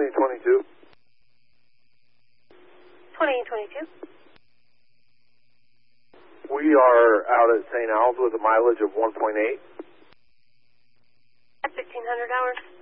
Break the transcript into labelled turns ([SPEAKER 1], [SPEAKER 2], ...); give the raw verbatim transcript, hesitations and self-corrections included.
[SPEAKER 1] twenty twenty-two.
[SPEAKER 2] twenty twenty-two.
[SPEAKER 1] We are out at Saint Al's with a mileage of one point eight.
[SPEAKER 2] At fifteen hundred hours.